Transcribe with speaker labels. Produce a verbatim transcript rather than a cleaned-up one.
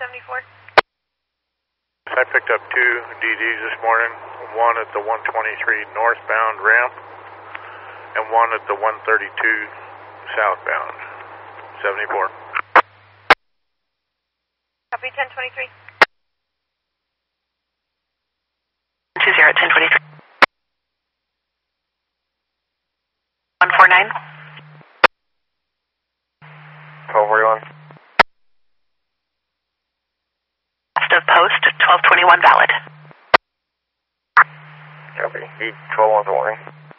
Speaker 1: seventy-four.
Speaker 2: I picked up two D Ds this morning, one at the one twenty-three northbound ramp and one at the one thirty-two southbound. seventy-four.
Speaker 1: Copy ten twenty-three.
Speaker 3: two zero, ten twenty-three. one forty-nine.
Speaker 2: twelve forty-one.
Speaker 3: Last of post, twelve twenty-one valid.
Speaker 2: Copy. Need twelve one warning.